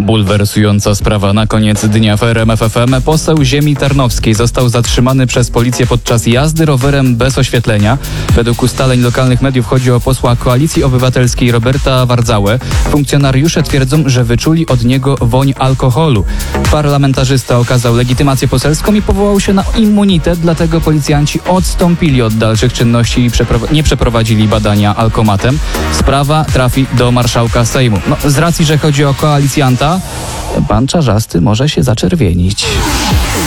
Bulwersująca sprawa na koniec dnia w RMF FM. Poseł ziemi tarnowskiej został zatrzymany przez policję podczas jazdy rowerem bez oświetlenia. Według ustaleń lokalnych mediów chodzi o posła Koalicji Obywatelskiej Roberta Wardzałę. Funkcjonariusze twierdzą, że wyczuli od niego woń alkoholu. Parlamentarzysta okazał legitymację poselską i powołał się na immunitet, dlatego policjanci odstąpili od dalszych czynności i nie przeprowadzili badania alkomatem. Sprawa trafi do marszałka Sejmu. Z racji, że chodzi o koalicjanta, pan Czarzasty może się zaczerwienić.